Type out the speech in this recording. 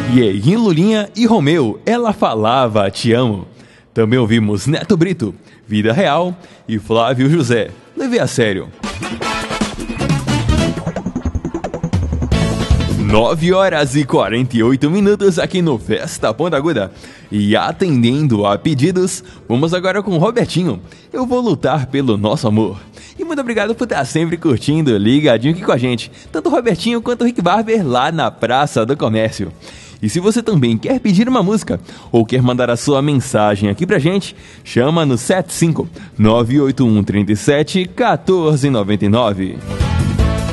E aí, Lulinha e Romeu, ela falava te amo. Também ouvimos Neto Brito, Vida Real, e Flávio José, Levei a Sério. 9h48 aqui no Festa Ponta Aguda. E atendendo a pedidos, vamos agora com Robertinho. Eu vou lutar pelo nosso amor. E muito obrigado por estar sempre curtindo, ligadinho aqui com a gente, tanto o Robertinho quanto o Rick Barber lá na Praça do Comércio. E se você também quer pedir uma música ou quer mandar a sua mensagem aqui pra gente, chama no 75 981 37 1499.